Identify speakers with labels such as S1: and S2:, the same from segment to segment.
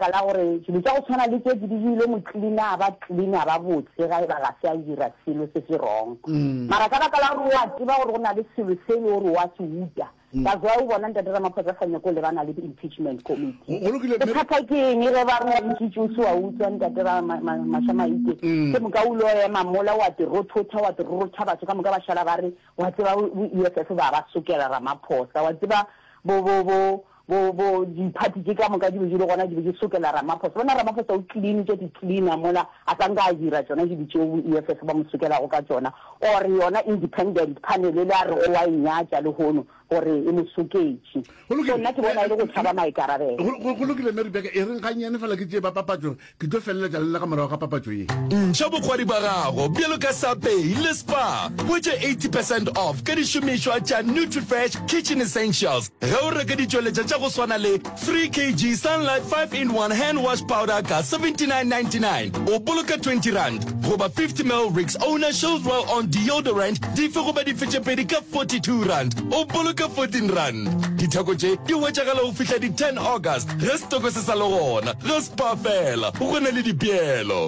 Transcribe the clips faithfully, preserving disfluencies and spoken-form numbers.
S1: baka la gore ke tsa go tshwana le tse di dile mo cleaner ba cleaner ba botse ga e ba ga se a dira selo se se wrong mara ka baka la gore wa tiba gore go na le selo se le gore wa se uta ka zwa o bona ntate Ramaphosa fanya go le bana le impeachment committee ke thata ke eng re ba re impeachment wa utsa ntate Mashama ite ke mokaulo ya mamola wa te rothotha wa te rotha batho ka moka ba shala ba re wa tseba U S F ba ba sukela Ramaphosa wa tseba bo bo bo bo bo di party ke ka moka di bo dilo gona di bo sukela Ramaphosa bona Ramaphosa o clean ke di cleaner mola a ka nga dira tsona di bitse U S F ba mo sukela go ka tsona or yona independent panel le a re o wa inyatsa le hono gore e mo suketši so nna ke bona ile go tshaba maikarabelo
S2: go lokile me Rebecca e re ganyane fela ke tse ba papatso ke tlo fella tla le ka morago ga papatso e
S3: ntšha bokgwadi ba gago bjelo ka sape le spa botše eighty percent off ka dišomišwa tša NutriFresh kitchen essentials ge o reka ditšweletša tša go swana le three kilograms Sunlight five in one hand wash powder ka seventy-nine ninety-nine o boloka twenty rand goba fifty milliliters Rix Owner Shield Roll on deodorant di fe goba di fetšepedi ka forty-two rand o boloka fourteen rand ditheko tše di hwetšagala go fihla di ten August ge stoko se sa le gona ge spa fela o gona le dipeelo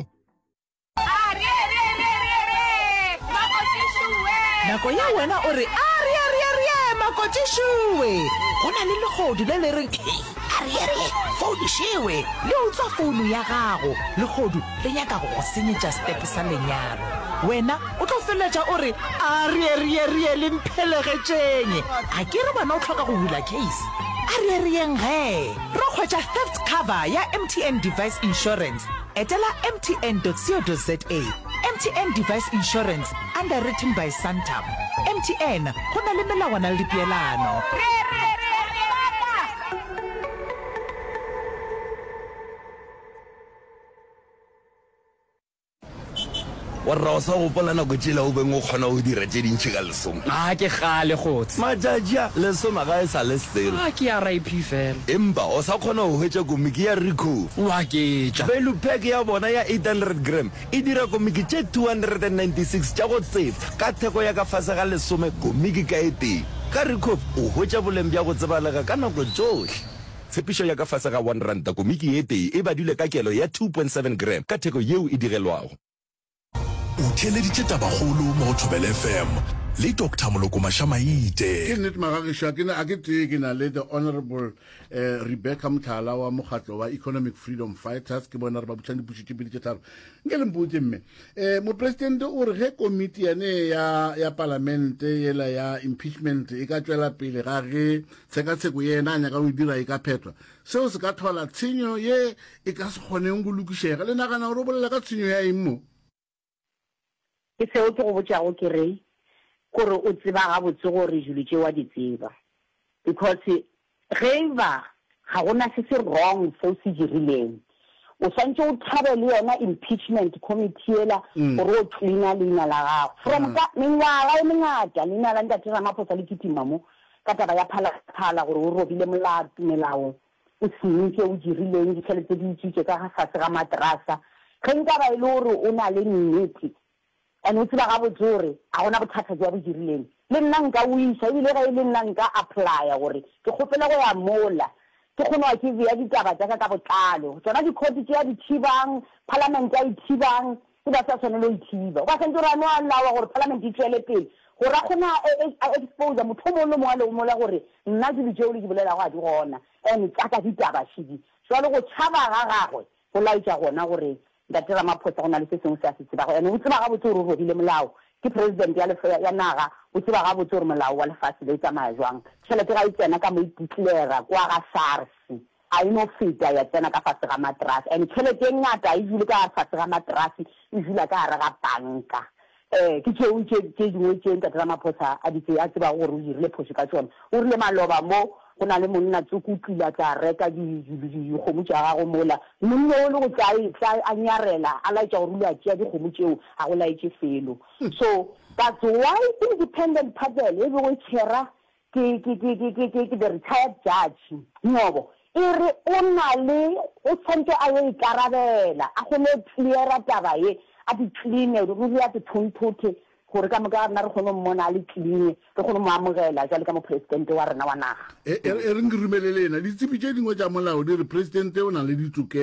S4: nako ya wena o re a re a re a re makotšešuwe go na le legodu le le reng a re a re founu šewe le utswa founu ya gago legodu le nyaka go go senyetša stepe sa lenyalo wena o tlo feletša o re a re a re a re le mphelegetšeng a ke re bana o tlhoka go hula case a re a re eng ge re kgwetša theft cover ya M T N device insurance etela m t n dot co dot za M T N device insurance underwritten by Santam. M T N go na le melawana le dipeelano.
S3: wa rra o sa gopola nako tšela o beng o kgona go dira tše dintšhi ka lesome
S5: a ke gale gotse
S3: matšatšia lesome ga e sa le selo
S5: a ke ya rip fela
S3: empa o sa kgona go hwetša komiki ya Recof
S5: wa ke tša
S3: value pack ya bona ya eight hundred gram e dira komiki tše two hundred ninety-six tša go tsefa ka theko ya ka fase ga lesome komiki ka eteng ka Recof o hwetša boleng bja go tsebalega ka nako tsohle tshepišo ya ka fase ga one ranta komiki e tee e badile ka kelo ya two point seven gram ka theko yeo e digelwago
S6: o theleditše tabagolo mo go Thobela F M le Doctor Moloko Mashamaite
S2: ke nnete magagisha ke na a ke tee ke na le the honorable uh, Rebecca Mthala wa mokgatlo wa Economic Freedom Fighters ke bona re ba butšang dipušitše pedi tše tharo nke le mpotse mme eh mopresidente o re ge komiti yane ya ya parlamente yela ya impeachment e ka tšwela pele ga ge tshekatsheko yena a nyaka go dira e ka phethwa seo se ka thola tshenyo ye e ka se kgoneng go lokišega le nagana gore o bolela ka tshenyo ya eng mo
S1: ke seo ke go botšago ke re gore o tseba ga botse gore julu tše wa di tseba because ge ba ga gona se se wrong seo se dirileng o swantse o thabe le yona impeachment committee ela gore o cleana leina la gago from ka mengwaga e mengata leina la ntate Ramaphosa le kitima mo ka taba ya phala-phala gore o robile melao o senyitse o dirileng ditšhelete di utswitse ka ga fase ga materasa ge nka ba e le gore o na le nnete and o tseba ga botsore a gona bothata jwa bo dirileng le nna nka o isa ebile ga e le nna nka applya gore ke kgopela go ya mola ke kgona ke bea ditaba tsa ka ka botlalo tsona dikhoti tse ya di thibang parliament ya ithibang ke ba sa tshwanelo ithiba ba sentse ra no allawa gore parliament e tswele pele gore a kgona expose motho mo le mo le mo la gore nna di tseo le ke bolela go a di gona and tsa ka ditaba shidi jwale go tshaba ga gagwe go laitša gona gore ntate Ramaphosa go na le se sengwe se a se tsebago ene o tseba ga botse gore o robile molao ke president ya ya naga o tseba ga botse gore molao wa lefatshe le tsamaya jwang tšhelete ga e tsena ka mo ititlera kwa ga SARS a e no feta ya tsena ka fase ga matrasi and tšhelete e ngata e dule ka fase ga matrasi e dula ka gare ga banka eh ke tšeo tše dingwe tše ntate Ramaphosa a di a tseba gore o dirile phoso ka tsone o rile maloba mo go na le monna tsuku tlila tsa reka di dikgomo tša gago mola monna o le go tsa a nyarela a laetša gore o le a tšea dikgomo tšeo a go laetše felo so that's why independent panel e bego e tšhera ke the retired judge Nyobo e re o na le o tshwanetse a ye ikarabela a gone cleara taba ye a di clean ruri ya tshonthothe gore ka moka rena re kgone mmona le clean re kgone mo amogela jalo ka mo president wa rena wa naga
S2: e re ngrumelelena ditsebi tše dingwe tša molao di re president o na le ditokelo